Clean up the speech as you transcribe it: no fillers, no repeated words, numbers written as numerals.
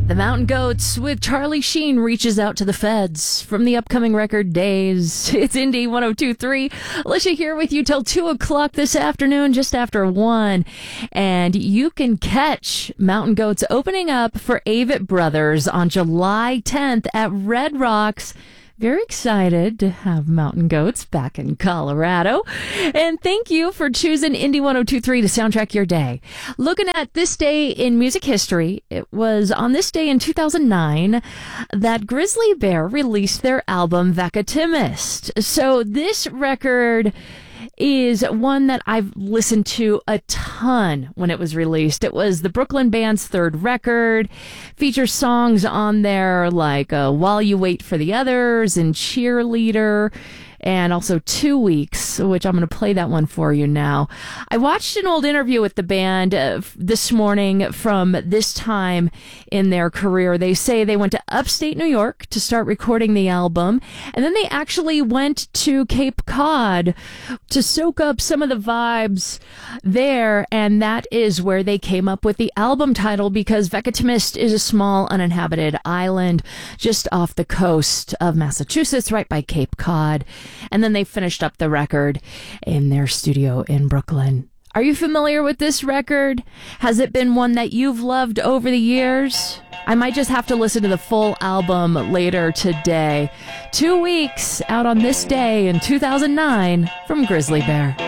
The Mountain Goats with Charlie Sheen reaches out to the feds from the upcoming record Days. It's Indie 102.3. Alicia here with you till 2 o'clock this afternoon, just after 1. And you can catch Mountain Goats opening up for Avett Brothers on July 10th at Red Rocks. Very excited to have Mountain Goats back in Colorado. And thank you for choosing Indie 102.3 to soundtrack your day. Looking at this day in music history, it was on this day in 2009 that Grizzly Bear released their album Vacatimist. So this record is one that I've listened to a ton when it was released. It was the Brooklyn band's third record, features songs on there like While You Wait for the Others and Cheerleader, and also 2 Weeks, which I'm going to play that one for you now. I watched an old interview with the band this morning from this time in their career. They say they went to upstate New York to start recording the album, and then they actually went to Cape Cod to soak up some of the vibes there, and that is where they came up with the album title, because Vacatimist is a small uninhabited island just off the coast of Massachusetts, right by Cape Cod. And then they finished up the record in their studio in Brooklyn. Are you familiar with this record? Has it been one that you've loved over the years? I might just have to listen to the full album later today. 2 Weeks out on this day in 2009 from Grizzly Bear.